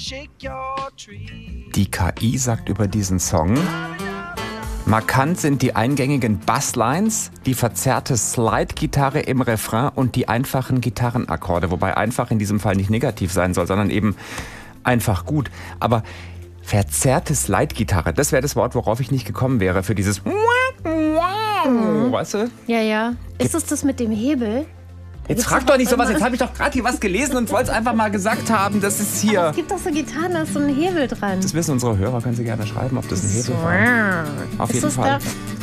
Die KI sagt über diesen Song: Markant sind die eingängigen Basslines, die verzerrte Slide-Gitarre im Refrain und die einfachen Gitarrenakkorde. Wobei einfach in diesem Fall nicht negativ sein soll, sondern eben einfach gut. Aber verzerrte Slide-Gitarre, das wäre das Wort, worauf ich nicht gekommen wäre für dieses weißt du? Ja. Ist es das mit dem Hebel? Jetzt frag doch nicht sowas, jetzt habe ich doch gerade hier was gelesen und wollte es einfach mal gesagt haben, das ist hier... Aber es gibt doch so Gitarren, da ist so ein Hebel dran. Das wissen unsere Hörer, können sie gerne schreiben, ob das ein Hebel war. Auf jeden Fall.